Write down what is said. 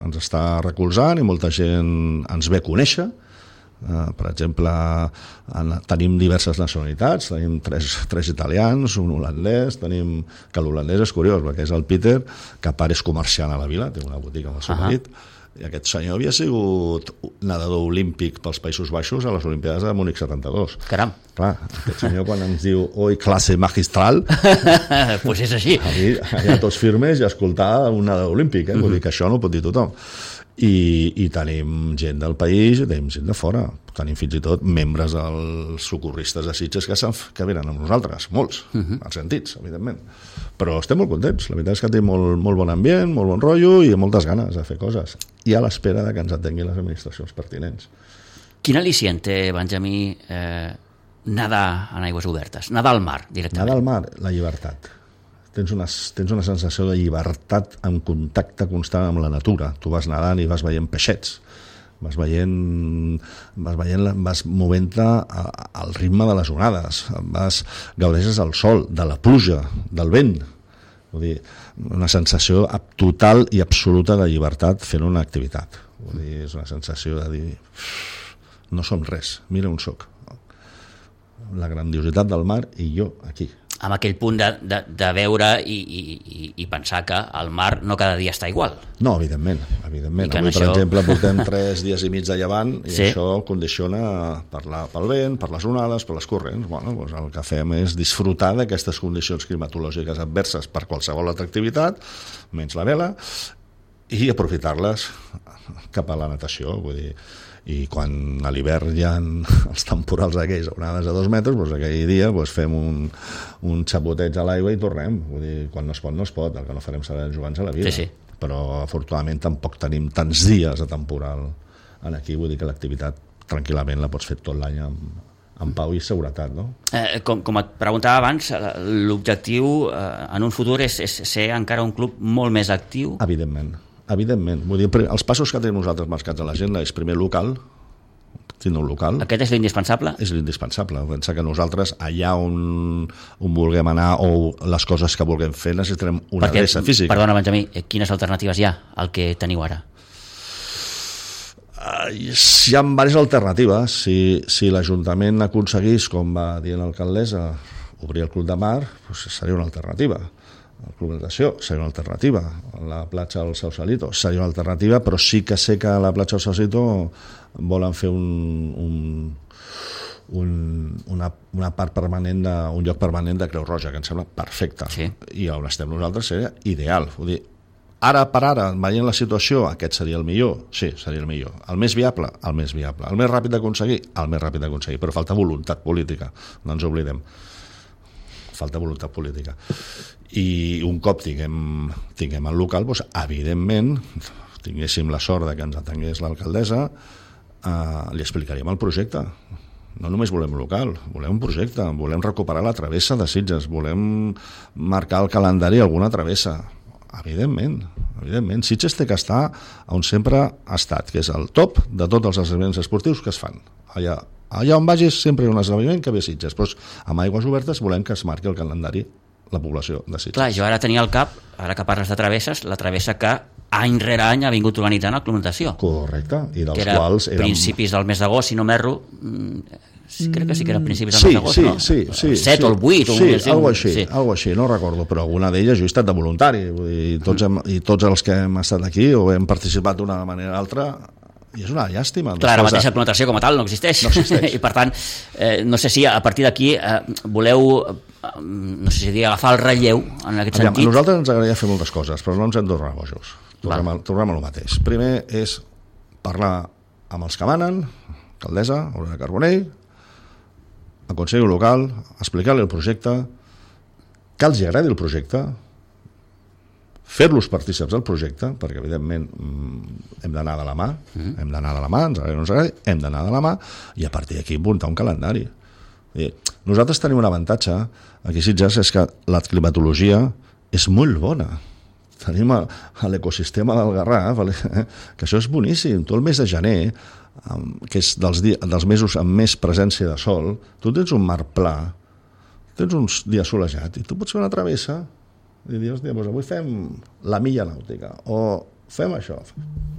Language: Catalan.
ens està recolzant i molta gent ens ve a conèixer. Per exemple, tenim diverses nacionalitats, tenim tres italians, un holandès, que l'holandès és curiós, perquè és el Peter, que a part és comerciant a la vila, té una botiga amb el seu marit, i aquest senyor havia sigut nedador olímpic pels Països Baixos a les Olimpiades de Múnich 72. Caram. Clar, aquest senyor quan ens diu oi, classe magistral, pues és així. Allà tots firmes i escoltar un nedador olímpic, vull dir que això no ho pot dir tothom. I tenim gent del país i tenim gent de fora. Tenim fins i tot membres dels socorristes de Sitges que venen amb nosaltres, molts, argentins, evidentment. Però estem molt contents. La veritat és que té molt bon ambient, molt bon rotllo i moltes ganes de fer coses. I a l'espera de que ens atenguin les administracions pertinents. Quin al·licient té, Benjamí, nedar en aigües obertes? Nedar al mar, directament? Nedar al mar, la llibertat. Tens una sensació de llibertat en contacte constant amb la natura. Tu vas nedant i vas veient peixets, vas movent-te al ritme de les onades, gaudeixes del sol, de la pluja, del vent. Vull dir, una sensació total i absoluta de llibertat fent una activitat. Vull dir, és una sensació de dir no som res, mira on soc. La grandiositat del mar i jo aquí. Amb aquell punt de veure i pensar que el mar no cada dia està igual. No, evidentment. Avui, per exemple, portem 3 dies i mig de llevant i això condiciona pel vent, per les onades, per les corrents. Bueno, doncs el que fem és disfrutar d'aquestes condicions climatològiques adverses per qualsevol altra activitat, menys la vela, i aprofitar-les cap a la natació, vull dir. I quan a l'hivern hi ha els temporals aquells, onades de 2 metres, doncs aquell dia fem un xapoteig a l'aigua i tornem. Vull dir, quan no es pot, el que no farem serà jugar-nos a la vida. Sí. Però afortunadament tampoc tenim tants dies de temporal aquí, vull dir que l'activitat tranquil·lament la pots fer tot l'any amb pau i seguretat, no? Com et preguntava abans, l'objectiu en un futur és ser encara un club molt més actiu? Evidentment. Vull dir, els passos que tenim nosaltres marcats a l'agenda és primer local, tindre un local. Aquest és l'indispensable? És l'indispensable. Pensa que nosaltres allà on vulguem anar o les coses que vulguem fer necessitarem una adreça física. Perdona, Benjamí, quines alternatives hi ha al que teniu ara? Hi ha diverses alternatives. Si l'Ajuntament aconseguís, com va dir l'alcaldessa, obrir el Club de Mar, doncs seria una alternativa. El Club de Natació seria una alternativa, la platja del Sausalito seria una alternativa, però sí que sé que a la platja del Sausalito volen fer una part permanent, un lloc permanent de Creu Roja, que em sembla perfecte. Sí. I on estem nosaltres seria ideal. Vull dir, ara per ara, veient la situació, aquest seria el millor? Sí, seria el millor. El més viable? El més viable. El més ràpid d'aconseguir? El més ràpid d'aconseguir. Però falta voluntat política, no ens oblidem. Falta voluntat política. I un cop tinguem el local, doncs, evidentment, tinguéssim la sort de que ens atengués l'alcaldessa, li explicaríem el projecte. No només volem local, volem un projecte, volem recuperar la travessa de Sitges, volem marcar el calendari alguna travessa. Evidentment. Sitges té que estar on sempre ha estat, que és el top de tots els esdeveniments esportius que es fan. Allà on vagis sempre hi ha un esdeveniment que ve a Sitges, però amb aigües obertes volem que es marqui el calendari la població de Sitges. Clar, jo ara tenia al cap, ara que parles de travesses, la travessa que any rere any ha vingut organitzant el Club Natació. Correcte, i dels que era quals principis del mes d'agost, si no m'erro, crec que sí que era principis del mes d'agost, no? Sí. El 7 o el 8. Algo així, no recordo, però alguna d'elles jo he estat de voluntari, vull dir, i tots els que hem estat aquí o hem participat d'una manera o altra, i és una llàstima. Clar, ara mateix el Club Natació com a tal no existeix. I per tant, no sé si a partir d'aquí voleu, no sé si dir, agafar el relleu en aquest sentit. A nosaltres ens agradaria fer moltes coses, però no ens hem de tornar bojos. Tornem a lo mateix. Primer és parlar amb els que manen, alcaldessa, Aurora Carbonell, el Consell Local, explicar-li el projecte, que els agradi el projecte, fer-los partícips del projecte, perquè evidentment hem d'anar de la mà, ens agradi o no ens agradi, hem d'anar de la mà, i a partir d'aquí muntar un calendari. Nosaltres tenim un avantatge aquí a Sitges, és que la climatologia és molt bona. Tenim l'ecosistema del Garraf, que això és boníssim. Tu el mes de gener, que és dels mesos amb més presència de sol, tu tens un mar pla, tens uns dies solejats, i tu pots fer una travessa i dir, hòstia, doncs avui fem la milla nàutica, o fem això.